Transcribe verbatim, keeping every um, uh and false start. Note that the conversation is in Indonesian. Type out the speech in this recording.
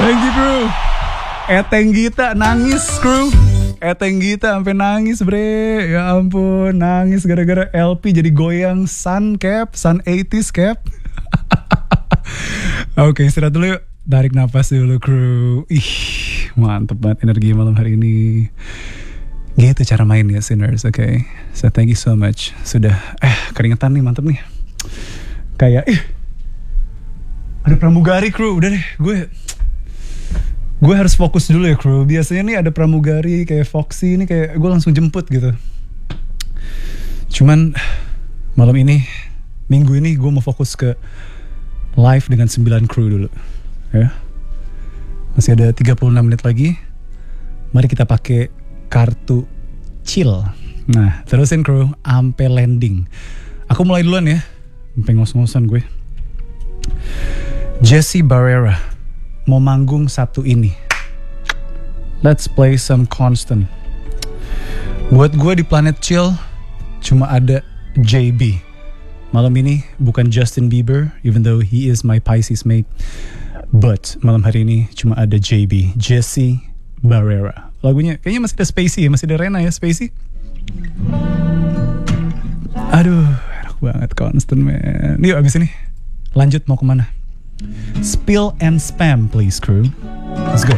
Thank you bro. Eteng Gita nangis kru. Eteng Gita sampai nangis bre. Ya ampun, nangis gara-gara L P jadi goyang Sun cap, Sun eighties cap. Oke, istirahat dulu yuk. Tarik nafas dulu kru. Ih, mantep banget energi malam hari ini. Gitu cara main ya Sinners, oke okay? So thank you so much. Sudah, eh keringetan nih, mantep nih. Kayak, ih ada pramugari kru, udah deh gue Gue harus fokus dulu ya kru. Biasanya nih ada pramugari kayak Foxy ini kayak gue langsung jemput gitu. Cuman malam ini, minggu ini gue mau fokus ke live dengan sembilan kru dulu ya. Masih ada tiga puluh enam menit lagi. Mari kita pakai kartu chill. Nah terusin kru ampe landing. Aku mulai duluan ya, sampai ngos-ngosan gue. Jessie Barrera mau manggung Sabtu ini. Let's play some constant. Buat gue di Planet Chill cuma ada J B. Malam ini bukan Justin Bieber, even though he is my Pisces mate. But malam hari ini cuma ada J B, Jessie Barrera. Lagunya kayaknya masih ada Spacey ya, masih ada Rena ya Spacey. Aduh, enak banget constant man. Yuk abis ini lanjut mau kemana? Spill and spam please crew.